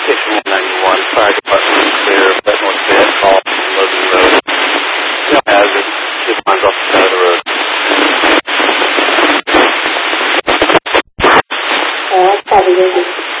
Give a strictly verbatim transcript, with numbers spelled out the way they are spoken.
Station one ninety-one, fire department clear, Westmore Fit, all Logan Road. No hazard, just miles off the side of the road. Uh, that's probably good.